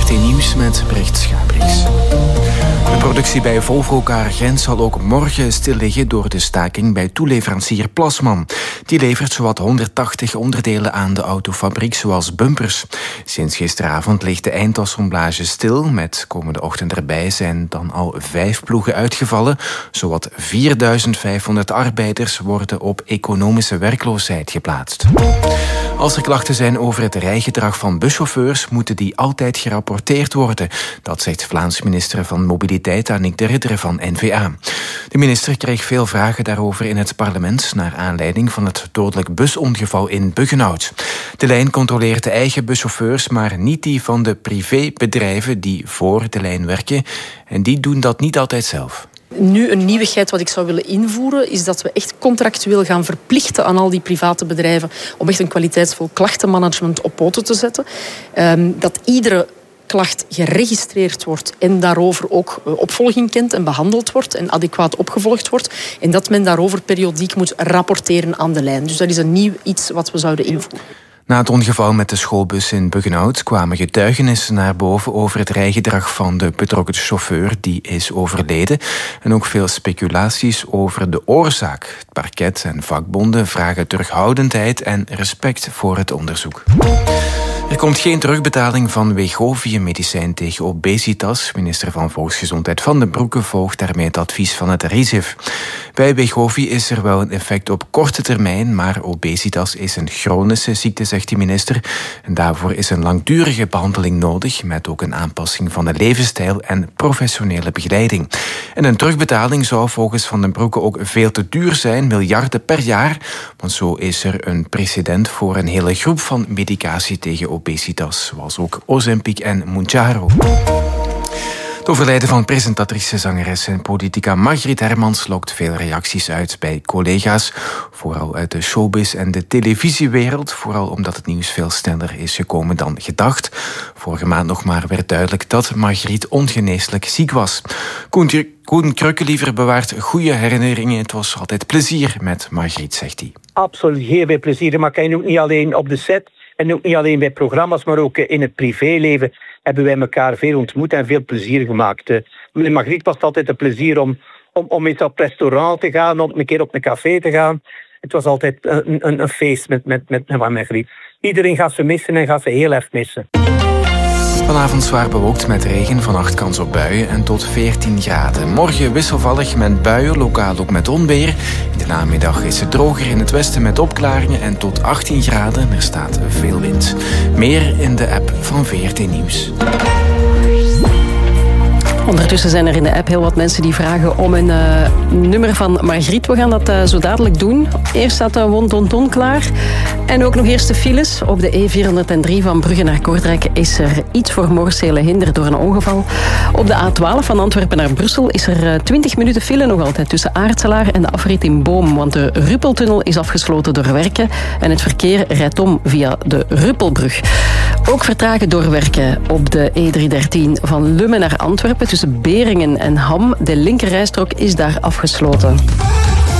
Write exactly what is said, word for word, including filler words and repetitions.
V R T Nieuws met Brecht Schabriks. De productie bij Volvo Car Gent zal ook morgen stil liggen door de staking bij toeleverancier Plasman. Die levert zowat honderdtachtig onderdelen aan de autofabriek, zoals bumpers. Sinds gisteravond ligt de eindassemblage stil. Met komende ochtend erbij zijn dan al vijf ploegen uitgevallen. Zowat vierduizend vijfhonderd arbeiders worden op economische werkloosheid geplaatst. Als er klachten zijn over het rijgedrag van buschauffeurs, moeten die altijd gerapporteerd worden. Dat zegt Vlaams minister van Mobiliteit Annick de Ridder van N V A. De minister kreeg veel vragen daarover in het parlement naar aanleiding van het dodelijk busongeval in Buggenhout. De lijn controleert de eigen buschauffeurs, maar niet die van de privébedrijven die voor de lijn werken. En die doen dat niet altijd zelf. Nu een nieuwigheid wat ik zou willen invoeren is dat we echt contractueel gaan verplichten aan al die private bedrijven om echt een kwaliteitsvol klachtenmanagement op poten te zetten. Um, dat iedere klacht geregistreerd wordt en daarover ook opvolging kent en behandeld wordt en adequaat opgevolgd wordt. En dat men daarover periodiek moet rapporteren aan de lijn. Dus dat is een nieuw iets wat we zouden invoeren. Na het ongeval met de schoolbus in Buggenhout kwamen getuigenissen naar boven over het rijgedrag van de betrokken chauffeur, die is overleden. En ook veel speculaties over de oorzaak. Het parket en vakbonden vragen terughoudendheid en respect voor het onderzoek. Er komt geen terugbetaling van Wegovy, een medicijn tegen obesitas. Minister van Volksgezondheid Van den Broeke volgt daarmee het advies van het RIZIF. Bij Wegovy is er wel een effect op korte termijn, maar obesitas is een chronische ziekte, zegt de minister. En daarvoor is een langdurige behandeling nodig, met ook een aanpassing van de levensstijl en professionele begeleiding. En een terugbetaling zou volgens Van den Broeke ook veel te duur zijn, miljarden per jaar. Want zo is er een precedent voor een hele groep van medicatie tegen obesitas, zoals ook Ozempic en Mounjaro. Het overlijden van presentatrice, zangeres en politica Margriet Hermans lokt veel reacties uit bij collega's, vooral uit de showbiz en de televisiewereld, vooral omdat het nieuws veel sneller is gekomen dan gedacht. Vorige maand nog maar werd duidelijk dat Margriet ongeneeslijk ziek was. Koen, Koen Krukkeliever bewaart goede herinneringen. Het was altijd plezier met Margriet, zegt hij. Absoluut, heel veel plezier. Maar kan je ook niet alleen op de set en ook niet alleen bij programma's, maar ook in het privéleven hebben wij elkaar veel ontmoet en veel plezier gemaakt. Met Margriet was het altijd een plezier om, om, om eens op restaurant te gaan, om een keer op een café te gaan. Het was altijd een, een, een feest met, met, met, met Margriet. Iedereen gaat ze missen en gaat ze heel erg missen. Vanavond zwaar bewolkt met regen, vannacht kans op buien en tot veertien graden. Morgen wisselvallig met buien, lokaal ook met onweer. In de namiddag is het droger in het westen met opklaringen en tot achttien graden. Er staat veel wind. Meer in de app van V R T Nieuws. Ondertussen zijn er in de app heel wat mensen die vragen om een uh, nummer van Margriet. We gaan dat uh, zo dadelijk doen. Eerst staat de Won-Ton-Ton klaar. En ook nog eerst de files. Op de E vierhonderddrie van Brugge naar Kortrijk is er iets voor Moorsele hinder door een ongeval. Op de A twaalf van Antwerpen naar Brussel is er uh, twintig minuten file nog altijd tussen Aartselaar en de afrit in Boom. Want de Ruppeltunnel is afgesloten door werken en het verkeer rijdt om via de Ruppelbrug. Ook vertragen door werken op de E driehonderddertien van Lummen naar Antwerpen tussen Beringen en Ham. De linkerrijstrook is daar afgesloten.